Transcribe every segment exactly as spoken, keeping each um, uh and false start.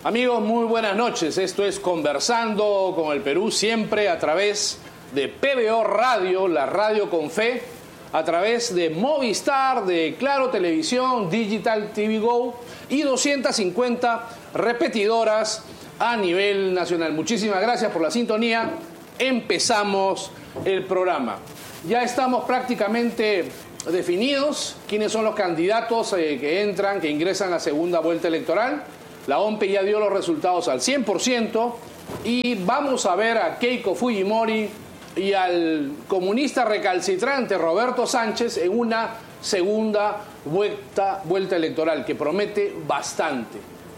Amigos, muy buenas noches. Esto es Conversando con el Perú, siempre a través de P B O Radio, la radio con fe, a través de Movistar, de Claro Televisión, Digital T V Go y doscientas cincuenta repetidoras a nivel nacional. Muchísimas gracias por la sintonía. Empezamos el programa. Ya estamos prácticamente definidos quiénes son los candidatos eh, que entran, que ingresan a la segunda vuelta electoral. La O M P ya dio los resultados al cien por ciento y vamos a ver a Keiko Fujimori y al comunista recalcitrante Roberto Sánchez en una segunda vuelta, vuelta electoral que promete bastante.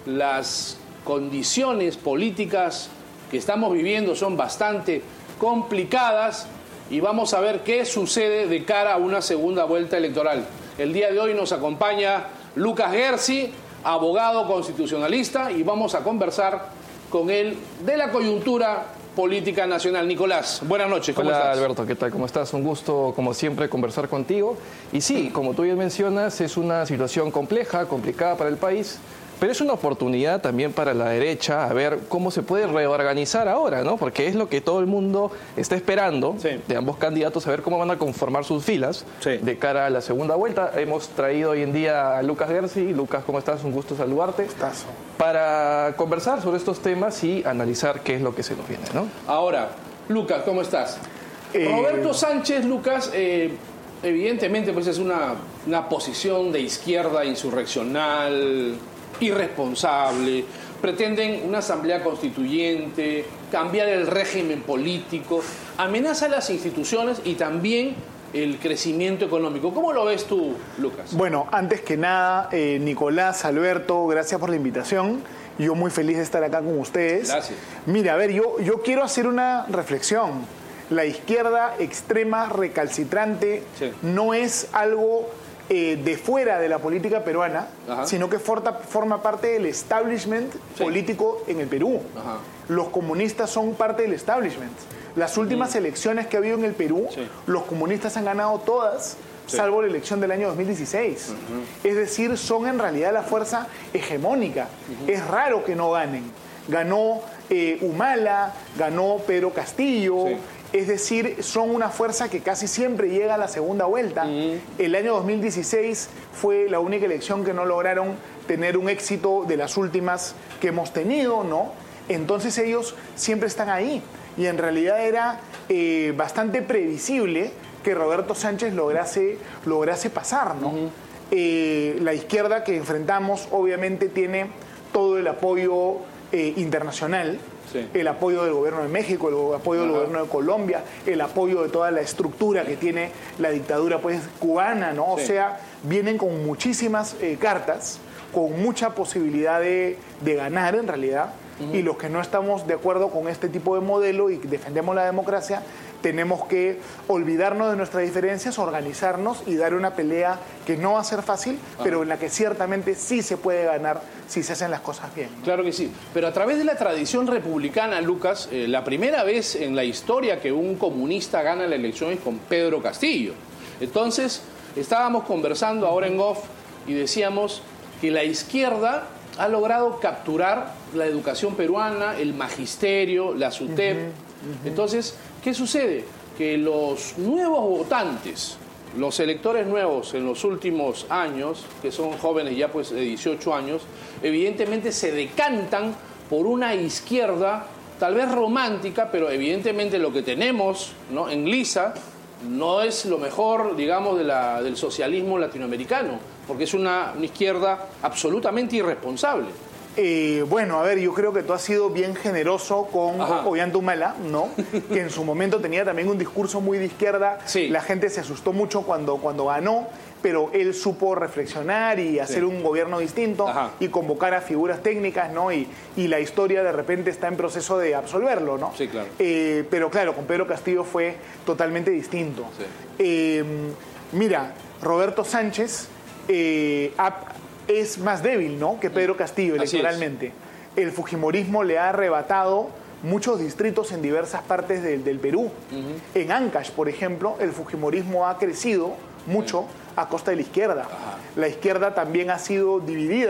Las condiciones políticas que estamos viviendo son bastante complicadas y vamos a ver qué sucede de cara a una segunda vuelta electoral. El día de hoy nos acompaña Lucas Gersi, abogado constitucionalista, y vamos a conversar con él de la coyuntura política nacional. Nicolás, buenas noches, ¿cómo Hola, estás? Alberto, ¿qué tal? ¿Cómo estás? Un gusto, como siempre, conversar contigo. Y sí, como tú bien mencionas, es una situación compleja, complicada para el país, pero es una oportunidad también para la derecha a ver cómo se puede reorganizar ahora, ¿no? Porque es lo que todo el mundo está esperando, sí, de ambos candidatos, a ver cómo van a conformar sus filas, sí, de cara a la segunda vuelta. Hemos traído hoy en día a Lucas Gersi. Lucas, ¿cómo estás? Un gusto saludarte. Gustazo. Para conversar sobre estos temas y analizar qué es lo que se nos viene, ¿no? Ahora, Lucas, ¿cómo estás? Eh... Roberto Sánchez, Lucas, eh, evidentemente pues es una, una posición de izquierda insurreccional, irresponsable, pretenden una asamblea constituyente, cambiar el régimen político, amenaza a las instituciones y también el crecimiento económico. ¿Cómo lo ves tú, Lucas? Bueno, antes que nada, eh, Nicolás, Alberto, gracias por la invitación. Yo muy feliz de estar acá con ustedes. Gracias. Mira, a ver, yo, yo quiero hacer una reflexión. La izquierda extrema recalcitrante, sí, no es algo Eh, de fuera de la política peruana, ajá, sino que forma, forma parte del establishment, sí, político en el Perú. Ajá. Los comunistas son parte del establishment. Las últimas uh-huh. elecciones que ha habido en el Perú, sí, los comunistas han ganado todas, sí, salvo la elección del año dos mil dieciséis. Uh-huh. Es decir, son en realidad la fuerza hegemónica. Uh-huh. Es raro que no ganen. Ganó eh, Humala, ganó Pedro Castillo. Sí. Es decir, son una fuerza que casi siempre llega a la segunda vuelta. Uh-huh. El año dos mil dieciséis fue la única elección que no lograron tener un éxito de las últimas que hemos tenido, ¿no? Entonces ellos siempre están ahí. Y en realidad era eh, bastante previsible que Roberto Sánchez lograse, lograse pasar, ¿no? Uh-huh. eh, la izquierda que enfrentamos obviamente tiene todo el apoyo eh, internacional. Sí. El apoyo del gobierno de México, el apoyo del Ajá. gobierno de Colombia, el apoyo de toda la estructura que tiene la dictadura pues cubana, ¿no? Sí. O sea, vienen con muchísimas eh, cartas, con mucha posibilidad de, de ganar en realidad, uh-huh. y los que no estamos de acuerdo con este tipo de modelo y defendemos la democracia, tenemos que olvidarnos de nuestras diferencias, organizarnos y dar una pelea que no va a ser fácil, Ajá. pero en la que ciertamente sí se puede ganar si se hacen las cosas bien, ¿no? Claro que sí, pero a través de la tradición republicana, Lucas, eh, la primera vez en la historia que un comunista gana la elección es con Pedro Castillo. Entonces, estábamos conversando ahora en off y decíamos que la izquierda ha logrado capturar la educación peruana, el magisterio, la SUTEP. Uh-huh, uh-huh. Entonces, ¿qué sucede? Que los nuevos votantes, los electores nuevos en los últimos años, que son jóvenes ya pues de dieciocho años, evidentemente se decantan por una izquierda tal vez romántica, pero evidentemente lo que tenemos, ¿no?, en lisa no es lo mejor, digamos, de la, del socialismo latinoamericano, porque es una, una izquierda absolutamente irresponsable. Eh, bueno, a ver, yo creo que tú has sido bien generoso con Ollanta Humala, ¿no? Que en su momento tenía también un discurso muy de izquierda. Sí. La gente se asustó mucho cuando, cuando ganó, pero él supo reflexionar y hacer sí. un gobierno distinto Ajá. y convocar a figuras técnicas, ¿no? Y, y la historia de repente está en proceso de absolverlo, ¿no? Sí, claro. Eh, pero claro, con Pedro Castillo fue totalmente distinto. Sí. Eh, mira, Roberto Sánchez eh, ha... es más débil, ¿no?, que Pedro Castillo electoralmente. El fujimorismo le ha arrebatado muchos distritos en diversas partes de, del Perú. Uh-huh. En Ancash, por ejemplo, el fujimorismo ha crecido mucho uh-huh. a costa de la izquierda. Uh-huh. La izquierda también ha sido dividida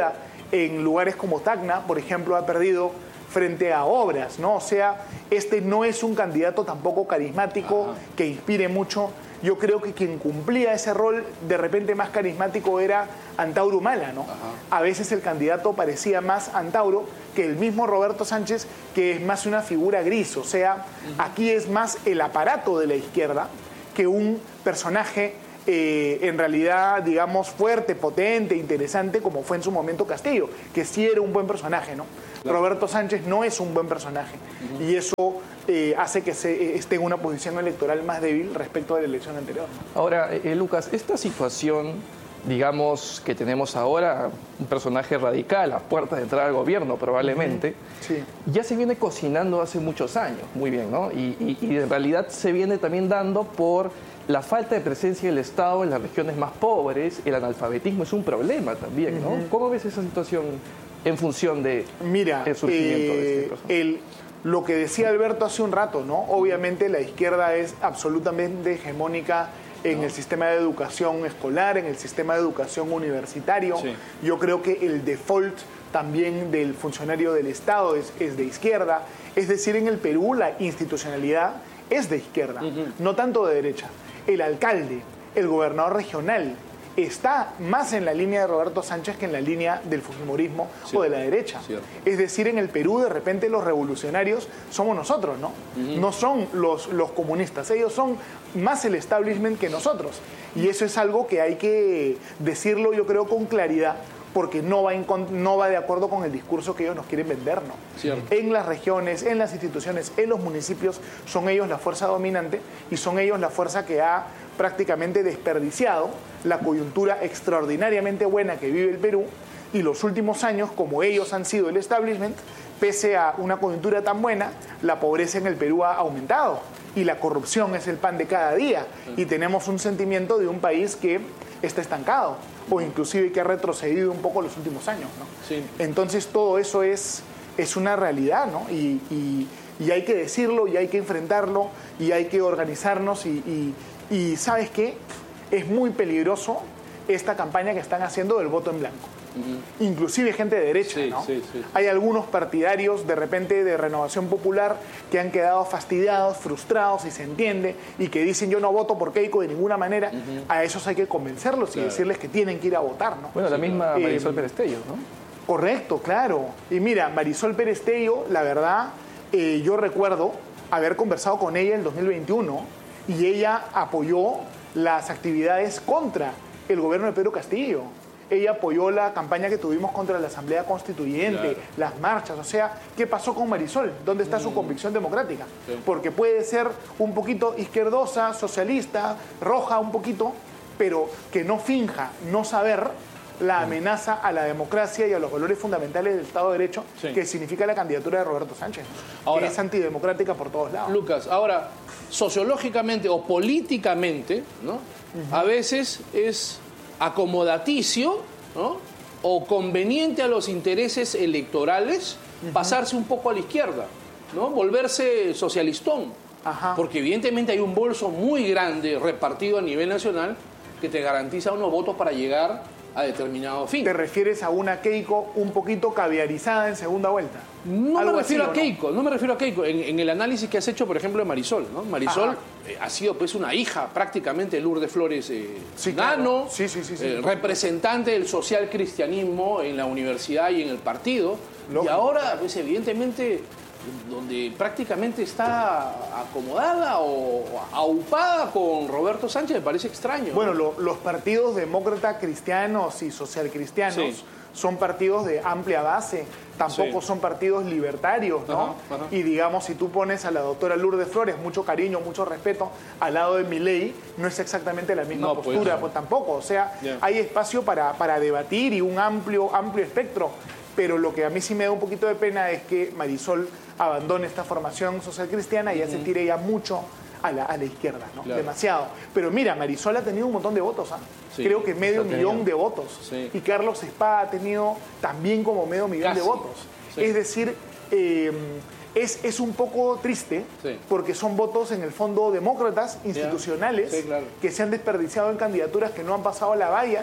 en lugares como Tacna, por ejemplo, ha perdido frente a Obras, ¿no? O sea, este no es un candidato tampoco carismático, ajá, que inspire mucho. Yo creo que quien cumplía ese rol de repente más carismático era Antauro Humala, ¿no? Ajá. A veces el candidato parecía más Antauro que el mismo Roberto Sánchez, que es más una figura gris. O sea, uh-huh, aquí es más el aparato de la izquierda que un personaje eh, en realidad, digamos, fuerte, potente, interesante, como fue en su momento Castillo, que sí era un buen personaje, ¿no? Claro. Roberto Sánchez no es un buen personaje, uh-huh, y eso eh, hace que se, eh, esté en una posición electoral más débil respecto a la elección anterior, ¿no? Ahora, eh, Lucas, esta situación, digamos, que tenemos ahora, un personaje radical a puertas de entrada al gobierno probablemente, uh-huh, sí, ya se viene cocinando hace muchos años, muy bien, ¿no? Y, y, y en realidad se viene también dando por la falta de presencia del Estado en las regiones más pobres. El analfabetismo es un problema también, ¿no? Uh-huh. ¿Cómo ves esa situación en función de Mira, el surgimiento eh, de este personaje? El, lo que decía Alberto hace un rato, ¿no? Obviamente la izquierda es absolutamente hegemónica en no. el sistema de educación escolar, en el sistema de educación universitario. Sí. Yo creo que el default también del funcionario del Estado es, es de izquierda. Es decir, en el Perú la institucionalidad es de izquierda, uh-huh, no tanto de derecha. El alcalde, el gobernador regional, está más en la línea de Roberto Sánchez que en la línea del fujimorismo, sí, o de la derecha. Cierto. Es decir, en el Perú de repente los revolucionarios somos nosotros, ¿no? Uh-huh. No son los, los comunistas, ellos son más el establishment que nosotros. Y eso es algo que hay que decirlo, yo creo, con claridad, porque no va, en, no va de acuerdo con el discurso que ellos nos quieren vender, ¿no? Cierto. En las regiones, en las instituciones, en los municipios, son ellos la fuerza dominante y son ellos la fuerza que ha prácticamente desperdiciado la coyuntura extraordinariamente buena que vive el Perú, y los últimos años, como ellos han sido el establishment, pese a una coyuntura tan buena, la pobreza en el Perú ha aumentado y la corrupción es el pan de cada día, y tenemos un sentimiento de un país que está estancado o inclusive que ha retrocedido un poco los últimos años, ¿no? Sí. Entonces todo eso es, es una realidad, ¿no? Y, y, y hay que decirlo, y hay que enfrentarlo, y hay que organizarnos, y, y, y ¿sabes qué? Es muy peligroso esta campaña que están haciendo del voto en blanco. Uh-huh. Inclusive gente de derecha, sí, ¿no? Sí, sí. Hay algunos partidarios de repente de Renovación Popular que han quedado fastidiados, frustrados, y se entiende, y que dicen yo no voto por Keiko de ninguna manera. Uh-huh. A esos hay que convencerlos, claro, y decirles que tienen que ir a votar, ¿no? Bueno, la misma Marisol eh, Perestello, ¿no? Correcto, claro. Y mira, Marisol Perestello, la verdad, eh, yo recuerdo haber conversado con ella en el dos mil veintiuno, y ella apoyó las actividades contra el gobierno de Pedro Castillo. Ella apoyó la campaña que tuvimos contra la Asamblea Constituyente, claro, las marchas. O sea, ¿qué pasó con Marisol? ¿Dónde está mm. su convicción democrática? Sí. Porque puede ser un poquito izquierdosa, socialista, roja un poquito, pero que no finja no saber la amenaza a la democracia y a los valores fundamentales del Estado de Derecho, sí, que significa la candidatura de Roberto Sánchez, ahora, que es antidemocrática por todos lados. Lucas, ahora, sociológicamente o políticamente, ¿no? Uh-huh. A veces es acomodaticio, ¿no? O conveniente a los intereses electorales, uh-huh, pasarse un poco a la izquierda, ¿no? Volverse socialistón. Ajá. Porque evidentemente hay un bolso muy grande repartido a nivel nacional que te garantiza unos votos para llegar a determinado fin. ¿Te refieres a una Keiko un poquito caviarizada en segunda vuelta? No me refiero así, a Keiko, no? no me refiero a Keiko. En, en el análisis que has hecho, por ejemplo, de Marisol, ¿no? Marisol eh, ha sido pues una hija prácticamente de Lourdes Flores eh, sí, Nano, claro. sí, sí, sí, sí, eh, representante del social cristianismo en la universidad y en el partido. Lógico. Y ahora, pues evidentemente, donde prácticamente está acomodada o aupada con Roberto Sánchez, me parece extraño. Bueno, lo, los partidos demócratas cristianos y socialcristianos, sí, son partidos de amplia base, tampoco sí, son partidos libertarios, ¿no? Ajá, ajá. Y digamos, si tú pones a la doctora Lourdes Flores, mucho cariño, mucho respeto, al lado de Milei, no es exactamente la misma no, postura, pues, no. pues tampoco. O sea, yeah, hay espacio para, para debatir y un amplio, amplio espectro. Pero lo que a mí sí me da un poquito de pena es que Marisol abandone esta formación social cristiana y ya uh-huh, se tire ya mucho a la, a la izquierda, ¿no? Claro. Demasiado. Pero mira, Marisol ha tenido un montón de votos, ¿ah? Sí, creo que medio millón de votos. Sí. Y Carlos Espada ha tenido también como medio millón Casi. de votos. Sí. Es decir, eh, es, es un poco triste, sí, porque son votos en el fondo demócratas, institucionales, sí, claro, que se han desperdiciado en candidaturas que no han pasado la valla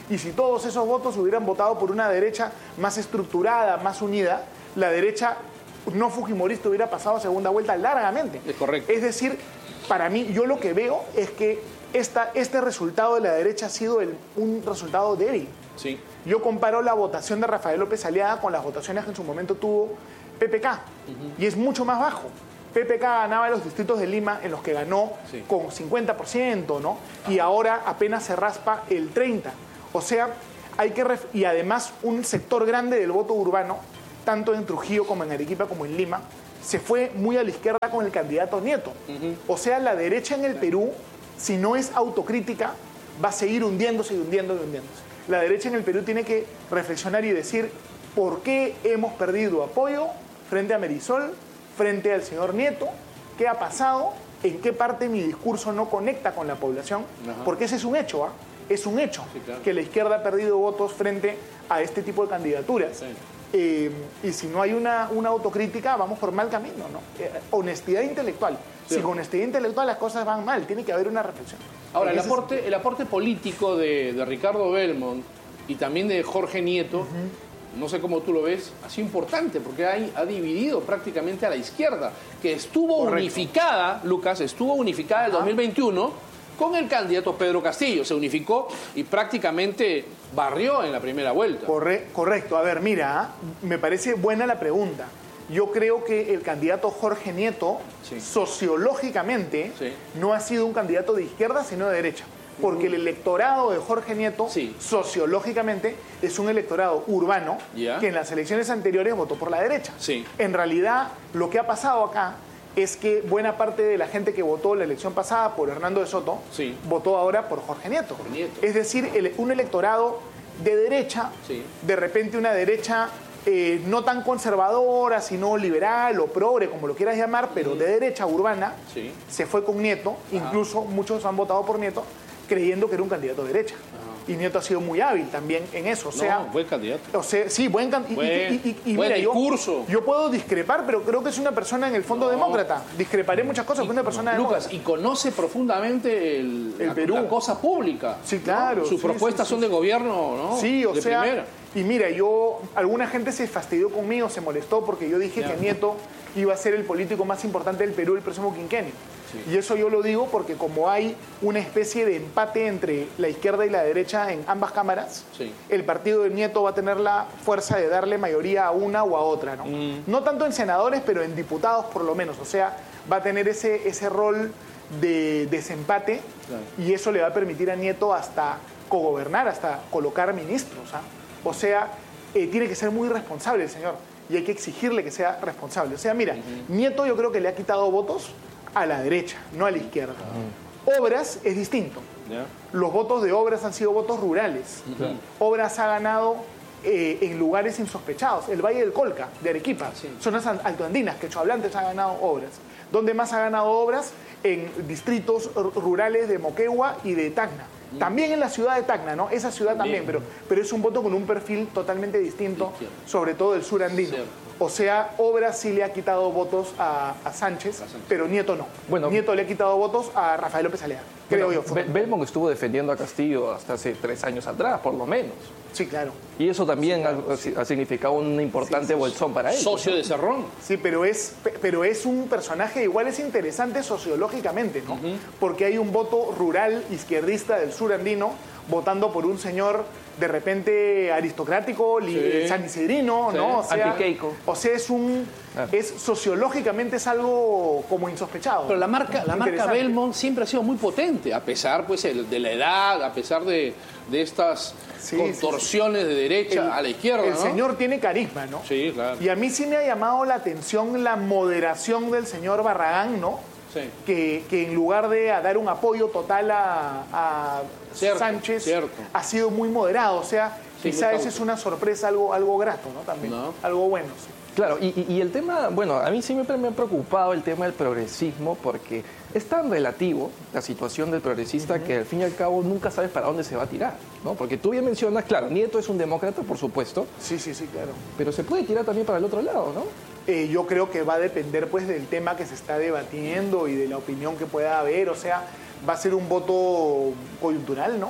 Y si todos esos votos hubieran votado por una derecha más estructurada, más unida, la derecha no fujimorista hubiera pasado a segunda vuelta largamente. Es correcto. Es decir, para mí, yo lo que veo es que esta, este resultado de la derecha ha sido el, un resultado débil. Sí. Yo comparo la votación de Rafael López Aliaga con las votaciones que en su momento tuvo P P K, uh-huh. y es mucho más bajo. P P K ganaba los distritos de Lima en los que ganó sí. con cincuenta por ciento, ¿no? Y ahora apenas se raspa el treinta por ciento. O sea, hay que... Ref- y además un sector grande del voto urbano, tanto en Trujillo como en Arequipa como en Lima, se fue muy a la izquierda con el candidato Nieto. Uh-huh. O sea, la derecha en el Perú, si no es autocrítica, va a seguir hundiéndose y hundiéndose y hundiéndose. La derecha en el Perú tiene que reflexionar y decir por qué hemos perdido apoyo frente a Merisol, frente al señor Nieto, qué ha pasado, en qué parte mi discurso no conecta con la población, uh-huh. porque ese es un hecho, ¿ah? Es un hecho sí, claro. que la izquierda ha perdido votos frente a este tipo de candidaturas. Sí. Eh, y si no hay una, una autocrítica, vamos por mal camino, ¿no? Eh, honestidad intelectual. Sí. Si con honestidad intelectual las cosas van mal, tiene que haber una reflexión. Ahora, el aporte, el aporte político de, de Ricardo Belmont y también de Jorge Nieto, uh-huh. no sé cómo tú lo ves, ha sido importante porque ha, ha dividido prácticamente a la izquierda, que estuvo Correcto. unificada, Lucas, estuvo unificada en el dos mil veintiuno con el candidato Pedro Castillo. Se unificó y prácticamente barrió en la primera vuelta. Corre, correcto. A ver, mira, me parece buena la pregunta. Yo creo que el candidato Jorge Nieto, sí. sociológicamente, sí. no ha sido un candidato de izquierda, sino de derecha. Porque el electorado de Jorge Nieto, sí. sociológicamente, es un electorado urbano yeah. que en las elecciones anteriores votó por la derecha. Sí. En realidad, lo que ha pasado acá es que buena parte de la gente que votó la elección pasada por Hernando de Soto, sí. votó ahora por Jorge Nieto. Por Nieto. Es decir, el, un electorado de derecha, sí. de repente una derecha eh, no tan conservadora, sino liberal o progre, como lo quieras llamar, pero de derecha urbana, sí. se fue con Nieto. Ajá. Incluso muchos han votado por Nieto creyendo que era un candidato de derecha. Ajá. Y Nieto ha sido muy hábil también en eso. O sea, no, buen candidato. O sea, sí, buen candidato. Y, y, y, y buen mira, discurso. Yo, yo puedo discrepar, pero creo que es una persona en el fondo no. demócrata. Discreparé muchas cosas, pero es una persona Lucas, demócrata. Y conoce profundamente el, el la, Perú. la cosa pública. Sí, claro. ¿no? Sus sí, propuestas sí, sí, son sí. de gobierno, ¿no? Sí, o de sea. Primera. Y mira, yo, alguna gente se fastidió conmigo, se molestó porque yo dije ya. que Nieto iba a ser el político más importante del Perú el próximo quinquenio. Sí. Y eso yo lo digo porque como hay una especie de empate entre la izquierda y la derecha en ambas cámaras, sí. el partido de Nieto va a tener la fuerza de darle mayoría a una o a otra, ¿no? Mm. No tanto en senadores, pero en diputados por lo menos. O sea, va a tener ese, ese rol de desempate claro. y eso le va a permitir a Nieto hasta cogobernar, hasta colocar ministros, ¿ah? O sea, eh, tiene que ser muy responsable el señor y hay que exigirle que sea responsable. O sea, mira, uh-huh. Nieto yo creo que le ha quitado votos a la derecha, no a la izquierda. Uh-huh. Obras es distinto. Yeah. Los votos de Obras han sido votos rurales. Uh-huh. Obras ha ganado eh, en lugares insospechados. El Valle del Colca, de Arequipa, sí. zonas altoandinas, quechohablantes ha ganado Obras. ¿Dónde más ha ganado Obras? En distritos rurales de Moquegua y de Tacna. También en la ciudad de Tacna, ¿no? Esa ciudad también, también pero, pero es un voto con un perfil totalmente distinto, sobre todo del sur andino. Cierto. O sea, Obras sí le ha quitado votos a, a, Sánchez, a Sánchez, pero Nieto no. Bueno, Nieto le ha quitado votos a Rafael López Aliaga, creo bueno, yo. Be Belmont estuvo defendiendo a Castillo hasta hace tres años atrás, por lo menos. Sí, claro. Y eso también sí, claro, ha, sí. ha significado un importante sí, sí, bolsón para él. Socio de Cerrón. Sí, pero es, pero es un personaje, igual es interesante sociológicamente, ¿no? Uh-huh. Porque hay un voto rural izquierdista del sur andino votando por un señor de repente aristocrático, sí. sanisidrino, sí. ¿no? O sea, Antiqueico. O sea, es un... Ah. Es, sociológicamente es algo como insospechado. Pero la marca, la marca Belmont siempre ha sido muy potente, a pesar pues de la edad, a pesar de, de estas sí, contorsiones sí, sí. de derecha el, a la izquierda. El ¿no? señor tiene carisma, ¿no? Sí, claro. Y a mí sí me ha llamado la atención la moderación del señor Barragán, ¿no? Sí. Que, que en lugar de a dar un apoyo total a, a cierto, Sánchez, cierto. ha sido muy moderado. O sea, sí, quizá esa es una sorpresa, algo, algo grato, ¿no? También, no. algo bueno. Sí. Claro, y, y el tema, bueno, a mí siempre me ha preocupado el tema del progresismo porque es tan relativo la situación del progresista uh-huh. que al fin y al cabo nunca sabes para dónde se va a tirar, ¿no? Porque tú bien mencionas, claro, Nieto es un demócrata, por supuesto. Sí, sí, sí, claro. Pero se puede tirar también para el otro lado, ¿no? Eh, yo creo que va a depender pues del tema que se está debatiendo y de la opinión que pueda haber, o sea, va a ser un voto coyuntural, ¿no?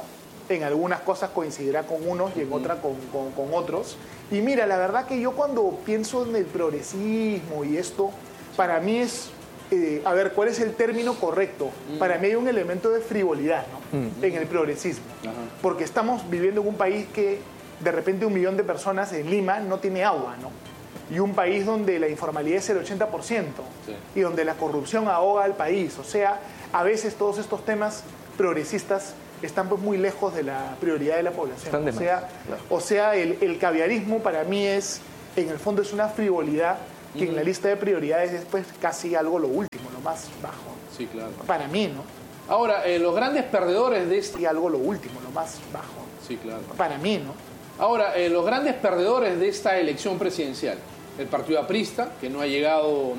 en algunas cosas coincidirá con unos y en otras con, con, con otros. Y mira, la verdad que yo cuando pienso en el progresismo y esto, para mí es, eh, a ver, ¿cuál es el término correcto? Uh-huh. Para mí hay un elemento de frivolidad, ¿no? Uh-huh. En el progresismo. Uh-huh. Porque estamos viviendo en un país que de repente un millón de personas en Lima no tiene agua, ¿no? Y un país donde la informalidad es el ochenta por ciento, sí. Y donde la corrupción ahoga al país. O sea, a veces todos estos temas progresistas están pues muy lejos de la prioridad de la población. O sea, claro. o sea el, el caviarismo para mí es, en el fondo es una frivolidad que uh-huh. en la lista de prioridades es pues casi algo lo último, lo más bajo. Sí, claro. Para mí, ¿no? Ahora, eh, los grandes perdedores de este... Y algo lo último, lo más bajo. Sí, claro. Para mí, ¿no? Ahora, eh, los grandes perdedores de esta elección presidencial, el partido aprista, que no ha llegado